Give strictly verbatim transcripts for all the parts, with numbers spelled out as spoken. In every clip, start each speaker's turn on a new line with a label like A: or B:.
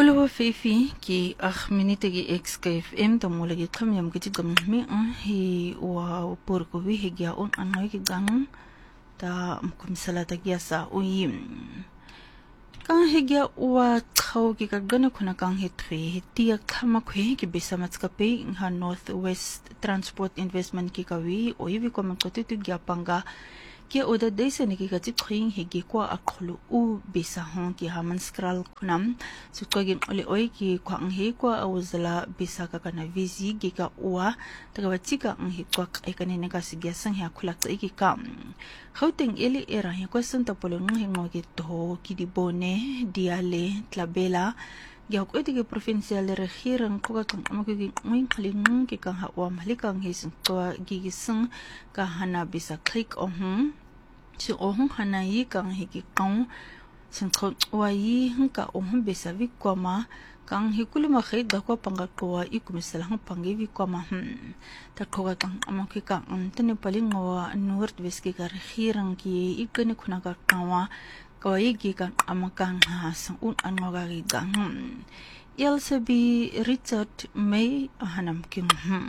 A: Hello Fifi ki ach minute ki X K F M to mula ki kam yam ki gam mi hi wa por ko wi hi ya on anoi ki gang ta kum sala ta ya sa uyi kang hi ya wa chau ki ka gana khuna kang hi thri ti ak thama khwe ki bisamat ka pe ha North West Transport Investment ki ka wi o yi ko man ko tu ya panga ki oda desa ni ki ka tring higi kwa akhlu u bisa hon ki haman skral kunam su ko gin ole oi ki kwa ang he kwa awzala bisa ka kana visi gi ka uwa taga wachika ang hi kwa ai kanene ka sigya sang ha khula tsai ki ka Gauteng eli era hi ko santa polo ng hingo ki to ki di bone diale tlabela ya ko eti ke provincial regering ko ka kang amako gi ngin khaling ki kang hawa malikang hisin to gigisang ka hana bisa click on si ohun hana yi kang hiki kang sin ko wa yi ka ohun bisa vi kwama kang hikuli ma khay da ko panga ko i kumisala hang pangi vi kwama ta ko ka kang amako ka antene paling wa North West ki ka regering ki ikene khuna ka kawa ko igi kan amakang hasang un anogari gang Elsabi Richard May ahanam king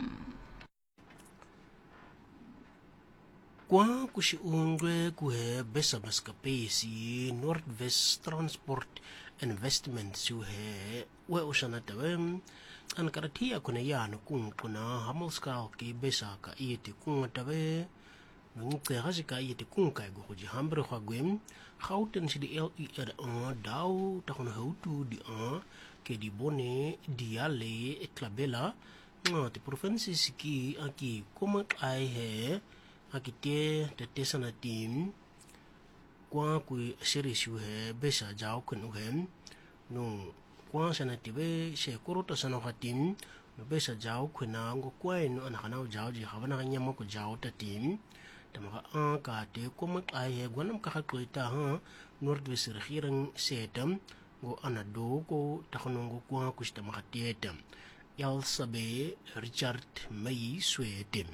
B: kwa kushi ungwe kwe besa baska pesi North West Transport Investment suhe we usana tawe an karatia kuna yana kung kuna hamalska ki besa ka ieti kung tawe nungke hasi ka ieti kung kai go ji hambre kwa gwem Gauteng si di L I R A dau takon houtu di a ke di bone diale eklabela no ti provinsi siki aki komak ai he aki te te tesana tim kwa ku serisu he besa jau kun uhem no kwa sana tibe se korota sana hatim no besa jau kuna ngo kwai no anakana jau ji habana nyama ko jau ta tim tamaka ang kate kumak ay gwanam kakakita ha North West regering setam go anado ko takonong kwa kusta makatietam Elsabe Richard May Sweetim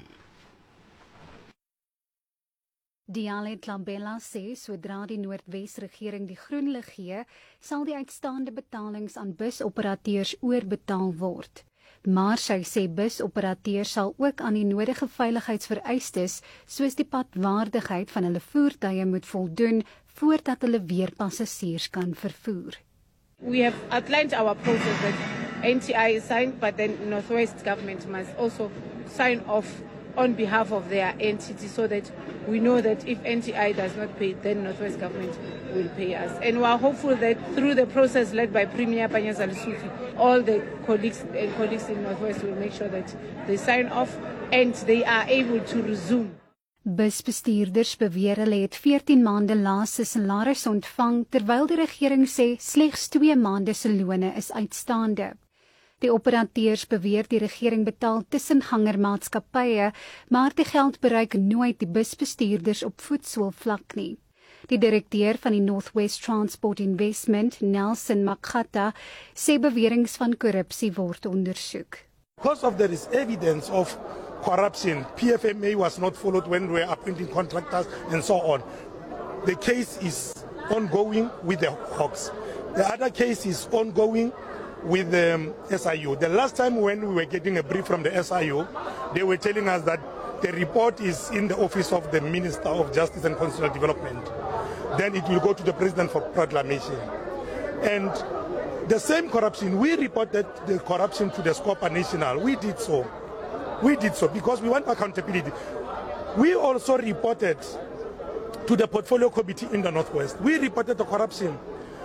C: Diale Tlambela sê sodra die Noordwes regering die groen lig gee, sal die uitstaande betalings aan busoperateurs oorbetaal word. Maar sy sê busoperateurs sal ook aan die nodige veiligheidsvereistes soos die padwaardigheid van hulle voertuie moet voldoen voordat hulle weer passasiers kan vervoer.
D: We have outlined our process that N T I is signed, but then Northwest government must also sign off on behalf of their entity so that we know that if N T I does not pay, then Northwest government will pay us. And we are hopeful that through the process led by Premier Panyaza Lesotho, all the colleagues and colleagues in Northwest will make sure that they sign off and they are able to resume.
C: Busbestuurders beweer hulle het veertien maande laas se salaris ontvang terwyl die regering sê slegs twee maande se lone is uitstaande. Die operateurs beweer die regering betaal tussengangermaatskappye, maar die geld bereik nooit die busbestuurders op voetsoolvlak nie. Die direkteur van die North West Transport Investment, Nelson Makgata, sê beweringe van korrupsie word ondersoek.
E: Because of there is evidence of corruption, P F M A was not followed when we were appointing contractors and so on. The case is ongoing with the Hawks. The other case is ongoing with the um, S I O. The last time when we were getting a brief from the S I O, they were telling us that the report is in the office of the Minister of Justice and Constitutional Development. Then it will go to the President for proclamation. And the same corruption, we reported the corruption to the Scopa National. We did so. We did so because we want accountability. We also reported to the Portfolio Committee in the Northwest. We reported the corruption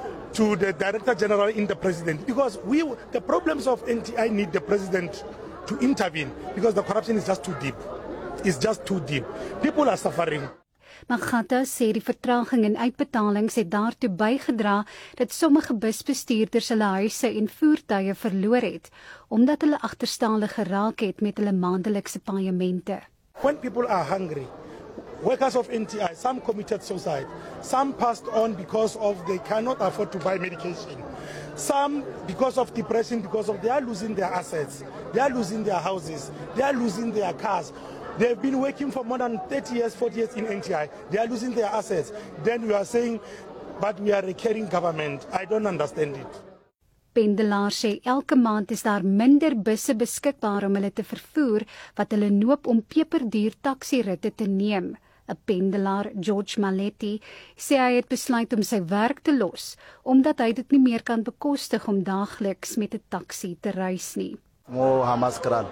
E: to the Director General in the President because we the problems of N T I need the President to intervene because the corruption is just too deep. It's just too deep. People are suffering.
C: Makgata sê die vertraging in uitbetalings het daartoe bygedra dat sommige busbestuurders hulle huise en voertuie verloor het omdat hulle agterstaande geraak het met hulle maandelikse paemente.
E: When people are hungry, workers of N T I, some committed suicide, some passed on because of they cannot afford to buy medication, some because of depression, because of they are losing their assets, they are losing their houses, they are losing their cars. They've been working for more than thirty years, forty years in N T I. They are losing their assets. Then we are saying, but we are a caring government. I don't understand it.
C: Pendelaars sê elke maand is daar minder busse beskikbaar om hulle te vervoer wat hulle noop om peperduur taksiritte te neem. 'n Pendelaar, George Maletti, sê hy het besluit om sy werk te los, omdat hy dit nie meer kan bekostig om daagliks met 'n taxi te reis nie.
F: Hammanskraal,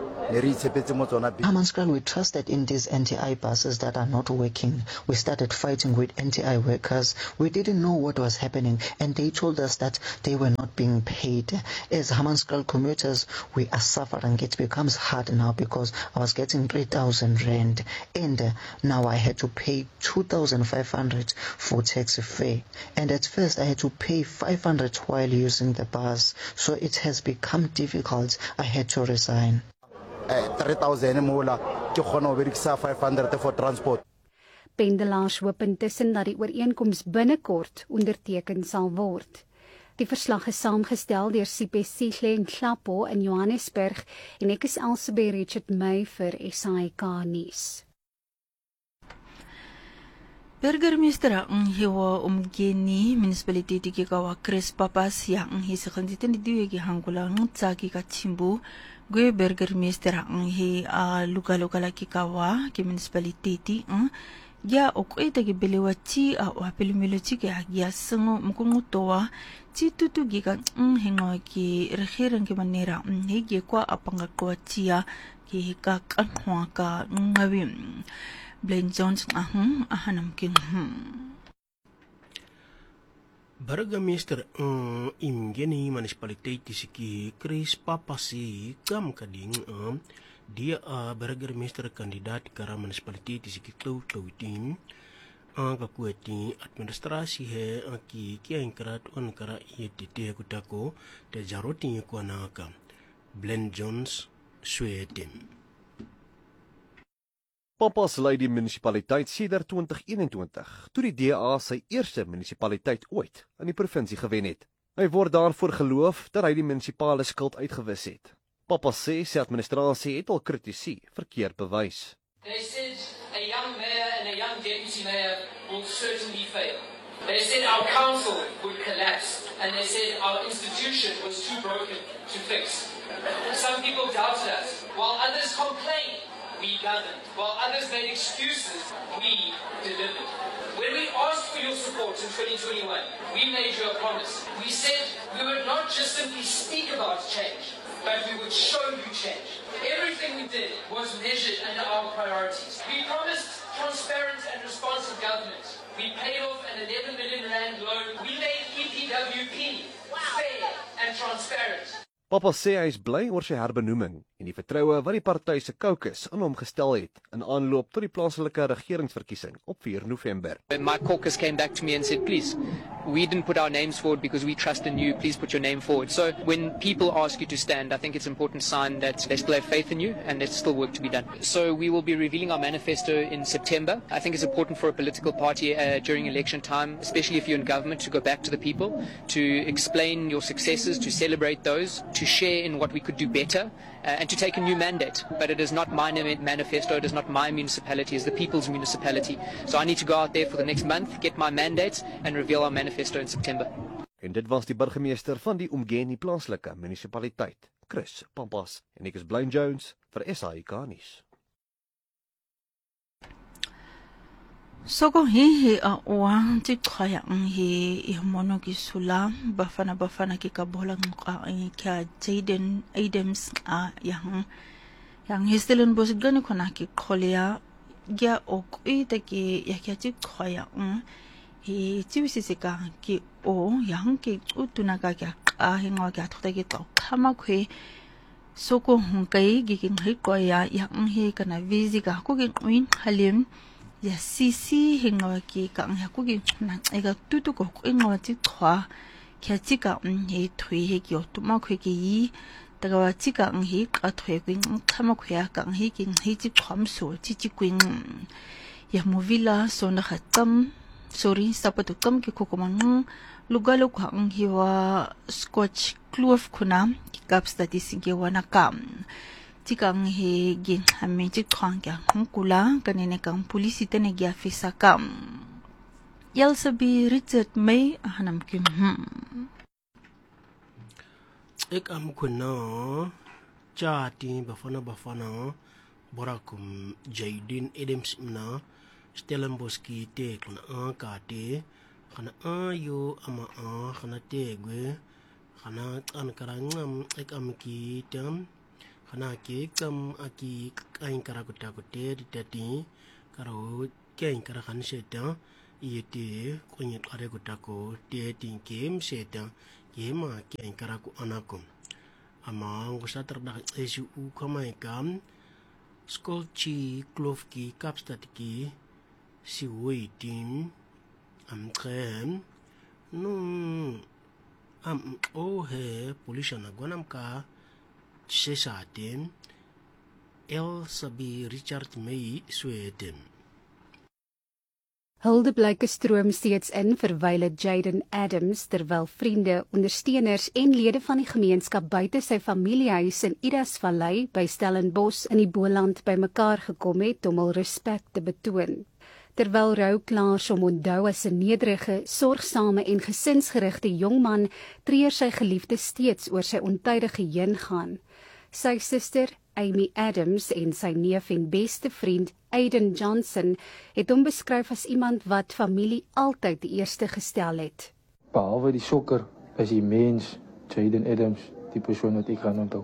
F: we trusted in these N T I buses that are not working. We started fighting with N T I workers. We didn't know what was happening, and they told us that they were not being paid. As Hammanskraal commuters, we are suffering. It becomes hard now because I was getting three thousand rand, and uh, now I had to pay two thousand five hundred for taxi fare. And at first I had to pay five hundred while using the bus, so it has become difficult. I had to resign.
G: three thousand mola, ke kgona ho berekisa five hundred for transport.
C: Pendelaars hoop intussen dat die ooreenkoms binnekort onderteken sal word. Die verslag is saamgestel deur Sipe Sihle en Klapo in Johannesburg en ek is Elsabie Richard May vir S A K nuus.
A: Burgemeester Nghiwa Umgeni municipality ki kawa Chris Papas ya nghi sekhanditen diwe ki hangula ngutsa ki kachimbu gwe burgemeester nghi a luka luka la ki kawa ki municipality ti ya okweta ki belewachi a wapelumelochi ki ya sengo mkungutowa chi tutu gi ka nghengo ki regereng ki manera nghi kwa apanga kwa chia ki ka kanwa ka ngawi Blaine Jones ahum ahanam king hmm.
B: Burgemeester uh, Imgeni municipaliteit siki Chris Papasi kam kading uh, dia uh, burgemeester kandidaat kara municipaliteit siki Klau Klau team uh, kakuati administrasi he uh, ki kia ingkarat on kara ietite kutako te jaroti kwa naka Blaine Jones Sweetem.
H: Papas lei die munisipaliteit sedert twintig eenentwintig, toe die D A sy eerste munisipaliteit ooit in die provinsie gewen het. Hy word daarvoor geloof dat hy die munisipale skuld uitgewis het. Papas sê sy administrasie het al kritisie verkeerd bewys.
I: They said a young mayor and a young deputy mayor will certainly fail. They said our council would collapse, and they said our institution was too broken to fix. Some people doubted us, while others complained. We governed. While others made excuses, we delivered. When we asked for your support in twenty twenty-one, we made you a promise. We said we would not just simply speak about change, but we would show you change. Everything we did was measured under our priorities. We promised transparent and responsive government. We paid off an eleven million rand loan. We made E P W P fair and transparent.
H: Papa sê hy is bly oor sy herbenoeming en die vertroue wat die party se caucus aan hom gestel het in aanloop tot die plaaslike regeringsverkiesing op vier November.
J: My caucus came back to me and said, please, we didn't put our names forward because we trust in you, please put your name forward. So when people ask you to stand, I think it's an important sign that they still have faith in you and there's still work to be done. So we will be revealing our manifesto in September. I think it's important for a political party uh, during election time, especially if you're in government, to go back to the people, to explain your successes, to celebrate those, to share in what we could do better, uh, and to take a new mandate. But it is not my manifesto, it is not my municipality, it's the people's municipality. So I need to go out there for the next month, get my mandate and reveal our manifesto in September.
H: En dit was die burgemeester van die Umgeni plaaslike munisipaliteit, Chris Pampas, en ek is Blaine Jones vir S A K nuus.
A: Soko hi hi a oa ti kaya hi i mono ki sula bafana bafana ki kabola ngka ka Jaden Adams a yang yang histelen bos gani kona ki kholia gya ok ita ki ya kya ti kaya um hi ti wisisi ka ki o yang ki utuna ka kya a hinga kya thota ki to khama khwe soko hunkai gi ki ngai ko ya yang hi kana vizi ka ko ki win halim ya sisi hinga ki ka ngha ku gi na ega tutu ko ko ngo ti khwa kya ti ka ngi thui he ki to ma khwe ki yi ta ga ti ka ngi ka thwe ku khama khya ka ngi ki ngi ti kham so ti ti ku ya movila so na khatam sorry sapatu kam ki ko ko man lugalo ka ngi wa scotch clove kuna ki kaps ta ti singe wa na kam Tikang he gin hame tik kya kula kanene kang polisi tene gya fisa kam. Elsabie Richard May ahanam kim hmm.
B: ek am kuna chati bafana bafana borakum Jaden Adams na Stellenbosch ki te kuna a ka te kana a yo ama a kana te gwe kana an karangam ek am ki tam kana ki kam aki kain karakuta ko te tati karo kain karakan seta yete kunye kare kutako te tin kem seta yema kain karaku anakum ama ngusa terdak esu u kamai kam skolchi klofki kapstatki si waiting am trem no am o he policia na gwanam ka sesatem el sabi Richard May Sweden.
C: Hulde blyke stroom steeds in vir wyle Jaden Adams terwyl vriende, ondersteuners en lede van die gemeenskap buite sy familiehuis in Idas Vallei by Stellenbosch in die Boland bymekaar gekom het om hul respek te betoon. Terwyl rouklaars hom onthou as 'n nederige, sorgsame en gesinsgerigte jongman, treur sy geliefde steeds oor sy ontydige heengaan. Sy suster, Amy Adams, en sy neef en beste vriend, Aiden Johnson, het hom beskryf as iemand wat familie altyd die eerste gestel het.
K: Behalwe die sokker, is die mens, Jaden Adams, die persoon wat ek gaan onthou.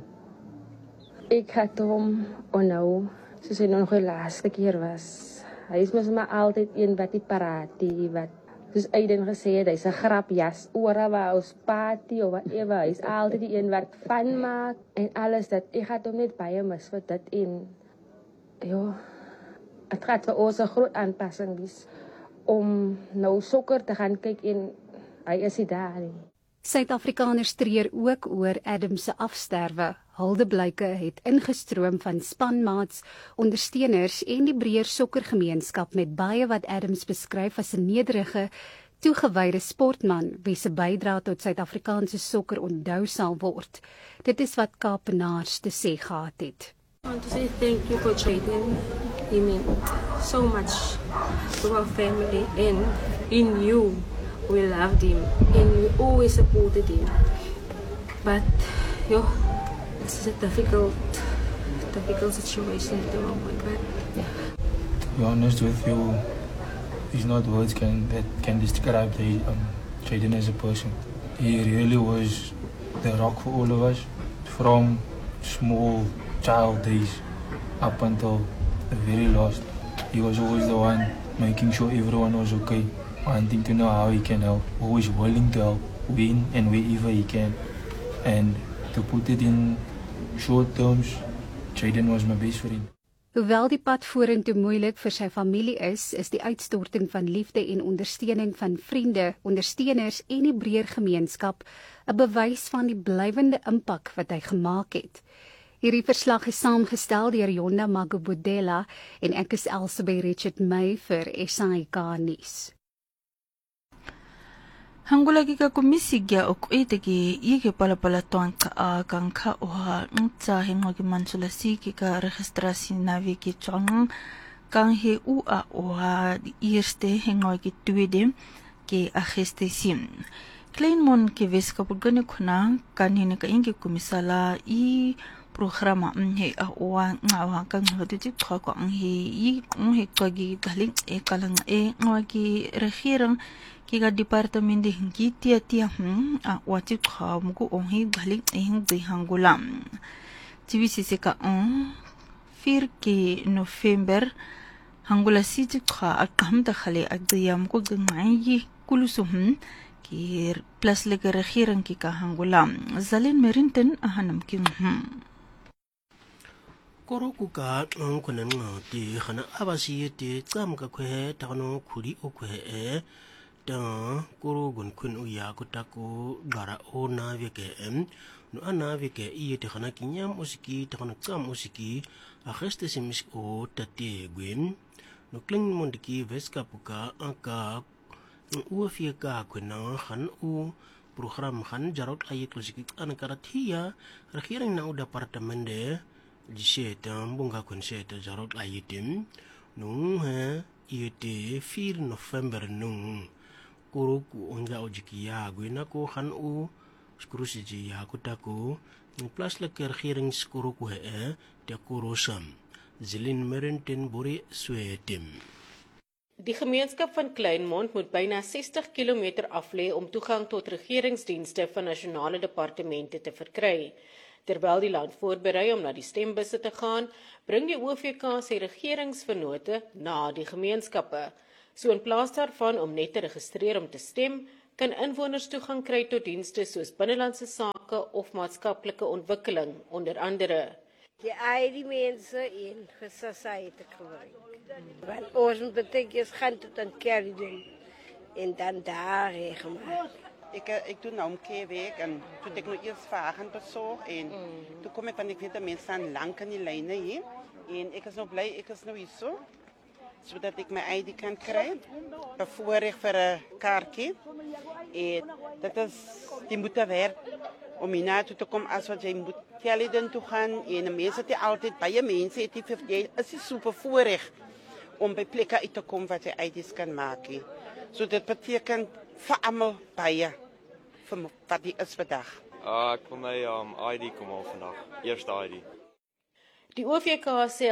L: Ek het hom onthou, soos hy nog die laaste keer was. Hy is mos maar altyd een wat die parati, wat, soos Aiden gesê het, hy is 'n grapjas, oor waar ons party of whatever, hy is altyd die een wat van maak, en alles dat, ek het hom net baie mis vir dit in, jo, het gaat vir ons 'n groot aanpassing wees, om nou sokker te gaan kyk en hy is nie daar nie.
C: Suid-Afrikaners treur ook oor Adams se afsterwe. Huldeblyke het ingestroom van spanmaats, ondersteuners en die breër sokkergemeenskap met baie wat Adams beskryf as 'n nederige, toegewyde sportman wie se bydrae tot Suid-Afrikaanse sokker onthou sal word. Dit is wat Kaapenaars te sê gehad het.
M: I want to say thank you for Jaden. He meant so much to our family, and in you we loved him and we always supported him. But yo, it's a difficult, difficult situation at the moment. But
K: to be honest with you, there's not words can that can describe the um, Jaden as a person. He really was the rock for all of us, from small child days up until the very last. He was always the one making sure everyone was okay, wanting to know how he can help, always willing to help, when and wherever he can. And to put it in short terms, Jaden was my best friend.
C: Hoewel die pad vorentoe moeilik vir sy familie is, is die uitstorting van liefde en ondersteuning van vriende, ondersteuners en die breër gemeenskap 'n bewys van die blywende impak wat hy gemaak het. Hierdie verslag is saamgestel deur Yonda Magubudela en ek is Elsabeth Richard May vir S A I K nuus.
A: Hangulagi ka kumisigya o kuitegi ike palapala tuanka a kanka oha ngta hengogi mansulasi ki ka registrasi navi ki chong kan he u a oha di eerste hengogi tweede ki ageste sim. Kleinmon ki weskaburgani kuna kan hene ka ingi kumisala i programa he a oha nga oha kan hoditi kwa ang he i kung he kwagi galing e kalang e ngwagi regierang Kiga departement de hingi tia tia hmm a wati kwa mugu onhi balik ehing di hangulam. Tivisi seka on fir ke November hangula siti kwa akam da khale agdiya mugu gngai kulusu hmm ki plus lega regering ki ka hangulam. Zalin merinten ahanam ki hmm.
B: Koro kuka ang kunan ngati khana abasi te tsam ka kwe takano kuri o kwe e da koro gun kun uya kutako gara o na veke em no ana veke iye te khana kinyam usiki te khana tsam usiki a kheste simis o tate gwem no kling mondiki veska puka aka u fie ka kuna khan u program khan jarot ayek losiki an karathia regering na departement de jiseta bunga kun seta jarot ayetim no ha iye four November no Kuruku onja ojiki ya gwena ko khan u skrusi ya kutako plaaslike regeringskorokoe te korosam Zilin Merenten Bori Sweetim.
N: Die gemeenskap van Kleinmond moet byna sestig kilometer aflê om toegang tot regeringsdienste van nasionale departemente te verkry. Terwyl die land voorberei om na die stembusse te gaan, bring die O V K sy regeringsvennote na die gemeenskappe. So in plaas daarvan om net te registreer om te stem, kan inwoners toegang kry tot dienste soos binnelandse sake of maatskaplike ontwikkeling, onder andere.
O: Die al die mense in die society gebruik. Want ons betekent gaan tot een kerk doen en dan daar gemaakt.
P: Ik, ik doe nou een keer week en toen ik nog eerst vragen bezorg en mm. toen kom ik van ik weet dat mensen staan lang in die lijnen hier en ik is nog blij, ik is nog iets zo, zodat ik mijn I D kan krijgen, bevoorrecht voor een kaartje en dat is, die moeten werken om hier naartoe te komen als wat jij moet Gelden toe gaan en de mensen die altijd bij je mensen het jy is super voorrecht om bij plekken uit te komen wat je I D's kan maken. So dit betekent vir almal baie vir wat die is vandag.
Q: Ah, ek wil my um, I D kom al vandag. Eerste I D.
N: Die O V K se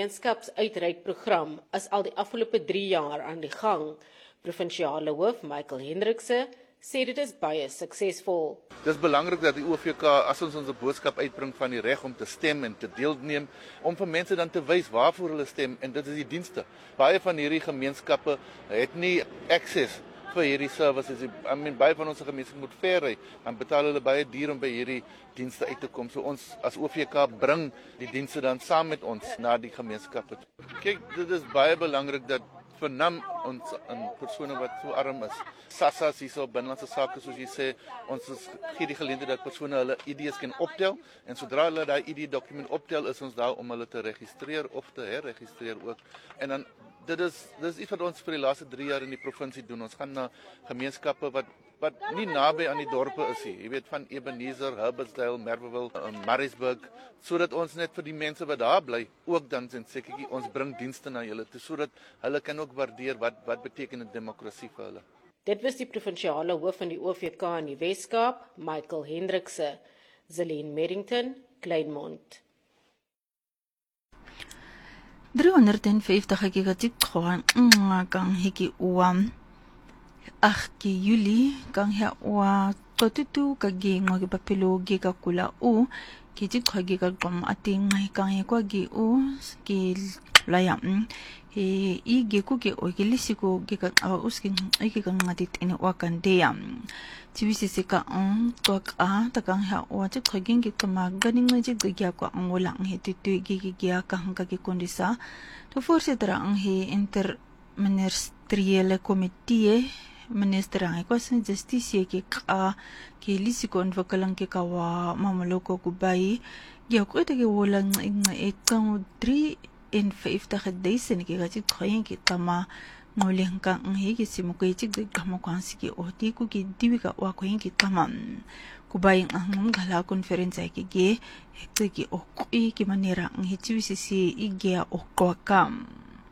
N: gemeenskapsuitreikprogram is al die afgelope drie jaar aan die gang. Provinsiale hoof Michael Hendrikse sê dit is baie suksesvol.
R: Dit is belangrik dat die O V K as ons ons boodskap uitbring van die reg om te stem en te deelneem, om vir mense dan te wys waarvoor hulle stem en dit is die dienste. Baie van hierdie gemeenskappe het nie access vir hierdie services. I mean, baie van ons gemeenskappe moet ver ry, dan betaal hulle baie duur om by hierdie dienste uit te kom. So ons as O V K bring die dienste dan saam met ons na die gemeenskappe. Kyk, dit is baie belangrik dat vernam ons in persone wat so arm is. SASSA is hierso binnelandse sake soos jy sê, ons is, gee die geleentheid dat persone hulle I D's kan optel en sodra hulle daai I D dokument optel is ons daar om hulle te registreer of te herregistreer ook. En dan dit is dis iets wat ons vir die laaste drie jaar in die provinsie doen. Ons gaan na gemeenskappe wat wat nie naby aan die dorpe is nie. Jy weet van Ebenezer, Herbertsdale, Merweville, um, Maritzburg, sodat ons net vir die mense wat daar bly ook dan sê sekertjie ons bring dienste na hulle toe sodat hulle kan ook waardeer wat wat beteken 'n demokrasie vir hulle.
N: Dit was die provinsiale hoof van die O V K in die Weskaap, Michael Hendrikse. Zelene Merrington, Kleinmond.
A: driehonderdvyftig gigabyte kang hiki uam ag Juli kang ha wa totutu kagi ngogi papelo giga kula u kiti khagi ga gom ating ngai kang ko gi u ki layam he i ge ku ge o gi lisiko ge ka uskin ai ge kang ngatit ene wa kan de yam tibisi se ka on tok a ta kang ha wa ti khagi gi kama ganing ngai ji ge ko ang wala he tu tu gi gi ga kang ka gi kondisa to voorsitter ang he inter ministeriële komitee minister ang ko sa justisie ki ka ki lisiko ontwikkeling ki ka wa mamaloko kubai gi ko te ge wala ngai kang drie en vyftig duisend ki ga ti khoyen ki tama ngoleng ka ngi ki simu ko ti ge kama kwansi ki o ti ku ki diwi ka wa khoyen ki tama kubai ang gala conference ki ge hekte ki o ki ki manera ngi ti wisi si ige o ko kam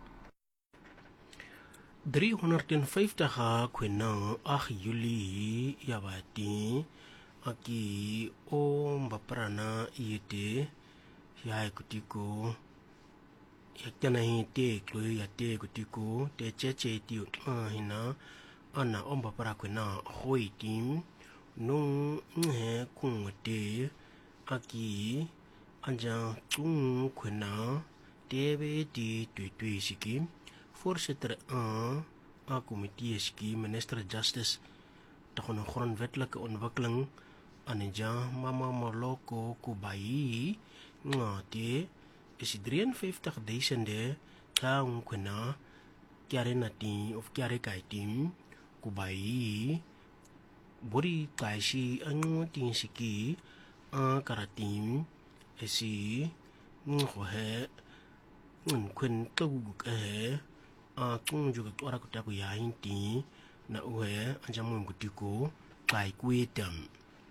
B: driehonderdvyftig kwena ag Juli yawati aki o mbaprana yete ya kutiko yakana hite klo ya te kutiko te cheche ti hina ana o mbapra kwena hoitim no nhe kungote aki anja chung kwena tebe di tui siki voorsitter aan a komitee ski minister justice toch een grondwettelijke ontwikkeling aan ja mama maloko kubai ngate is drieënvyftig duisende kang kuna kiare nati of kiare kaitim kubai bori kaishi ang tin siki a karatim esi ngohe ngkwen tuguk eh a kung juga ora ko taku ya hinti na uhe anja mo ngutiko kai kwetam.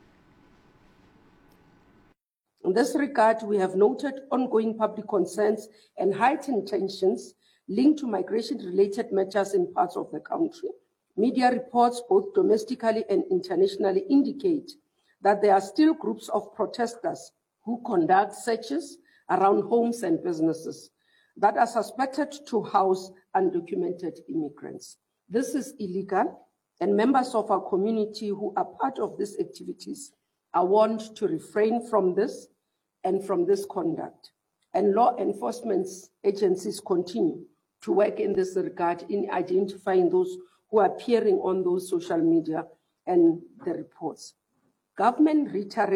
S: In this regard, we have noted ongoing public concerns and heightened tensions linked to migration-related matters in parts of the country. Media reports, both domestically and internationally, indicate that there are still groups of protesters who conduct searches around homes and businesses that are suspected to house undocumented immigrants. This is illegal, and members of our community who are part of these activities are warned to refrain from this and from this conduct. And law enforcement agencies continue to work in this regard in identifying those who are appearing on those social media and the reports. Government reiterates